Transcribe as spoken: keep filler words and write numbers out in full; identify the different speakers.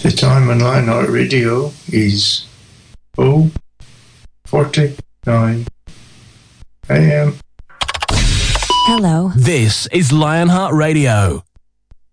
Speaker 1: The time on Lionheart Radio is oh forty-nine a.m.
Speaker 2: Hello.
Speaker 3: This is Lionheart Radio.